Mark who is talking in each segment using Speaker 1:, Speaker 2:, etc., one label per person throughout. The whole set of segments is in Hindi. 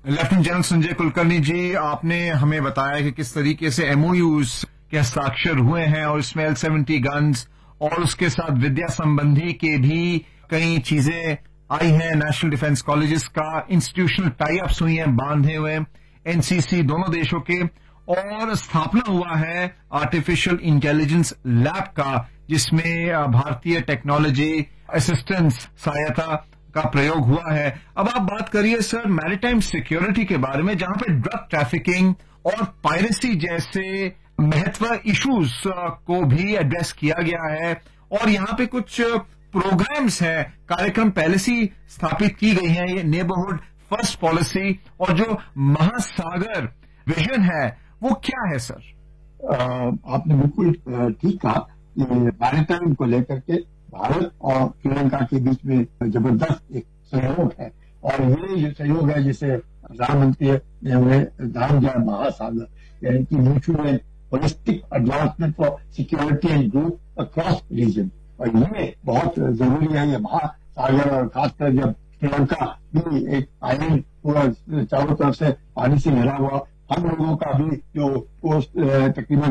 Speaker 1: लेफ्टिनेंट जनरल संजय कुलकर्णी जी, आपने हमें बताया कि किस तरीके से एमओयूज के हस्ताक्षर हुए हैं और इसमें L-70 गन्स और उसके साथ विद्या संबंधी के भी कई चीजें आई हैं। नेशनल डिफेंस कॉलेजेस का इंस्टीट्यूशनल टाई अप्स हुई हैं, बांधे हुए एनसीसी दोनों देशों के, और स्थापना हुआ है आर्टिफिशियल इंटेलिजेंस लैब का, जिसमें भारतीय टेक्नोलॉजी असिस्टेंस सहायता का प्रयोग हुआ है। अब आप बात करिए सर मैरीटाइम सिक्योरिटी के बारे में, जहां पे ड्रग ट्रैफिकिंग और पायरेसी जैसे महत्व इश्यूज को भी एड्रेस किया गया है, और यहां पे कुछ प्रोग्राम्स हैं, कार्यक्रम पहले से स्थापित की गई हैं, ये नेबरहुड फर्स्ट पॉलिसी, और जो महासागर विजन है वो क्या है सर?
Speaker 2: आपने बिल्कुल ठीक कहा कि मैरीटाइम को लेकर के भारत और श्रीलंका के बीच में जबरदस्त एक सहयोग है, और ये जो सहयोग है जिसे प्रधानमंत्री ने हमें नाम दिया महासागर, यानी कि mutual holistic advancement for security and growth across reason. और ये बहुत जरूरी है, ये महासागर, और खासकर जब श्रीलंका भी एक आइलैंड पूरा चारों तरफ से पानी से घिरा हुआ, हम लोगों का भी जो कोस्ट तकरीबन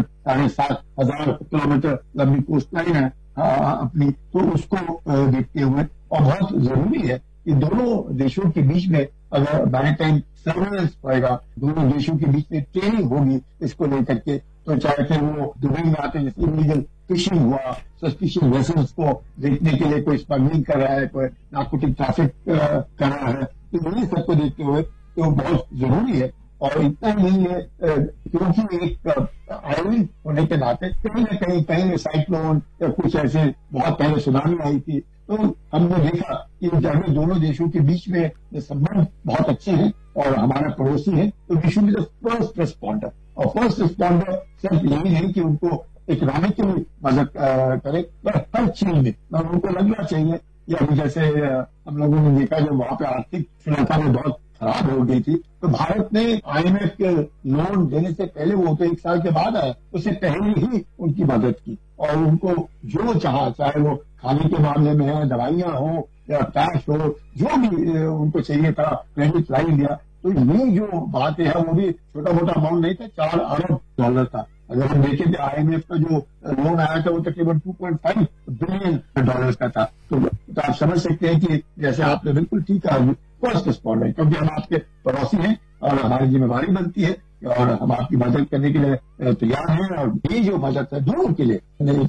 Speaker 2: 7,500 किलोमीटर लंबी कोस्ट लाइन है अपनी, तो उसको देखते हुए, और बहुत जरूरी है कि दोनों देशों के बीच में अगर मैरीटाइम सर्वेलेंस पड़ेगा, दोनों देशों के बीच में ट्रेनिंग होगी इसको लेकर के, तो चाहे फिर वो दुबई में आते हैं, जैसे इलीगल फिशिंग हुआ, सस्पिशियस वेसल्स को देखने के लिए कोई स्मगलिंग कर रहा है, कोई नार्कोटिक ट्रैफिक कर रहा है, तो इन्हीं सबको देखते हुए तो बहुत जरूरी है। और इतना ही नहीं है, क्योंकि एक आइलैंड होने के नाते कहीं न कहीं साइक्लोन या कुछ ऐसे बहुत पहले सुनामी आई थी, तो हमने देखा कि जब दोनों देशों के बीच में संबंध बहुत अच्छे हैं और हमारा पड़ोसी है, तो we should be the first responder. और फर्स्ट रिस्पॉन्डर सिर्फ यही नहीं कि उनको इकोनॉमिकली मदद करे, पर हर चीज में उनको लगना चाहिए। या अभी जैसे हम लोगों ने देखा जब वहां पे आर्थिक श्रीलंका में बहुत खराब हो गई थी, तो भारत ने IMF के लोन देने से पहले, वो तो 1 साल के बाद आया, उससे पहले ही उनकी मदद की, और उनको जो चाहे वो खाने के मामले में है, दवाइयां हो या कैश हो, जो भी उनको चाहिए था, क्रेडिट लाइन दिया। तो ये जो बात है वो भी छोटा मोटा अमाउंट नहीं था, $4 अरब था। अगर हम देखें तो IMF का जो लोन आया था वो तकरीबन $2.5 बिलियन का था। तो आप समझ सकते हैं कि जैसे आपने बिल्कुल ठीक कहा, फर्स्ट रिस्पॉन्डर, क्योंकि हम आपके पड़ोसी हैं और हमारी जिम्मेवारी बनती है और हम आपकी मदद करने के लिए तैयार हैं। और ये जो मदद है दोनों के लिए,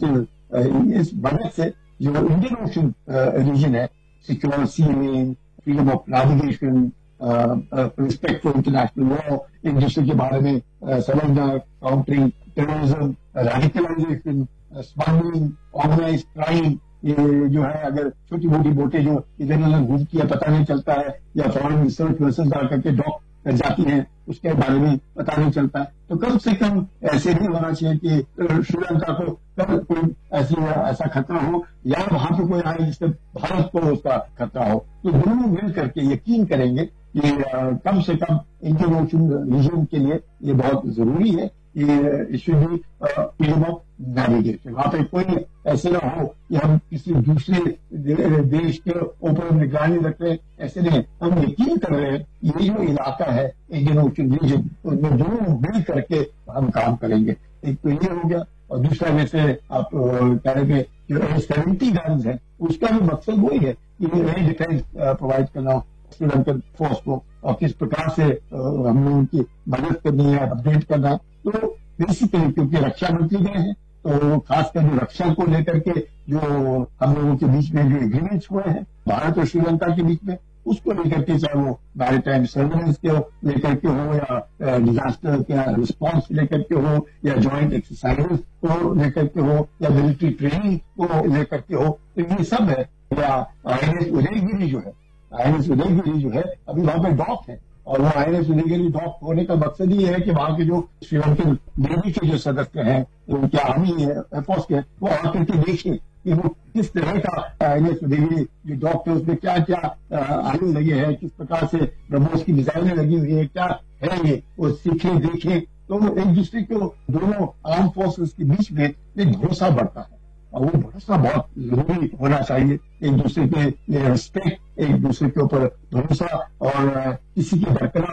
Speaker 2: इस मदद से जो इंडियन ओशन रीजन है, secure C lane, freedom of navigation, respect for international law, एक दूसरे के बारे में समझना, countering terrorism, radicalisation, smuggling, organise crime, ये जो है अगर छोटी मोटी बोटें जो इधर उधर घूमती है पता नहीं चलता है, या फॉरेन रिसर्च वेसल्स आकर के डॉक कर जाती हैं, उसके बारे में पता नहीं चलता है, तो कम से कम ऐसे नहीं होना चाहिए कि श्रीलंका को कल कोई ऐसा खतरा हो या वहां पे कोई आए जिससे भारत को उसका खतरा हो। तो दोनों मिल करके यकीन करेंगे कि कम से कम इंडियन ओशन रीजन के लिए ये बहुत जरूरी है कि should be freedom of navigation. वहां पे कोई ऐसे ना हो कि हम किसी दूसरे देश के ऊपर निगरानी रख रहे हैं, ऐसे नहीं। हम यकीन कर रहे हैं ये जो इलाका है इंडियन ओशन रीजन, उनमें दोनों मिल करके हम काम करेंगे। एक तो ये हो गया, और दूसरा जैसे आप कह रहे थे जो L-70 गन्स है, उसका भी मकसद वही है कि एयर डिफेंस प्रोवाइड करना श्रीलंकन फोर्स को, और किस प्रकार से हमने उनकी मदद करनी है, अपडेट करना है। तो बेसिकली क्योंकि रक्षा मंत्री गए हैं, तो खासकर जो रक्षा को लेकर के जो हम लोगों के बीच में जो एग्रीमेंट्स हुए हैं भारत और श्रीलंका के बीच में, उसको लेकर के, चाहे वो मैरीटाइम सर्वेलेंस के लेकर के हो, या डिजास्टर के रिस्पॉन्स लेकर के हो, या ज्वाइंट एक्सरसाइजेस को लेकर के हो, या मिलिट्री ट्रेनिंग को लेकर के हो, तो ये सब है। या INS उदयगिरी जो है, INS उदयगिरी जो है अभी वहां पे डॉक है, और वो INS उदयगिरी डॉक होने का मकसद ये है कि वहां के जो श्रीलंकन नेवी के जो सदस्य हैं, उनके आर्मी एयरफोर्स के, वो आकर के देखें कि वो किस तरह का INS उदयगिरी जो डॉक है उसमें क्या क्या आलू लगे हैं, किस प्रकार से ब्रह्मोस की मिसाइलें लगी हुई है, क्या है ये, वो सीखें देखें। तो एक दूसरे को दोनों आर्म फोर्सेस के बीच में एक भरोसा बढ़ता है, और वो भरोसा बहुत जरूरी होना चाहिए। एक दूसरे के रिस्पेक्ट, एक दूसरे के ऊपर भरोसा, और किसी की बरकरार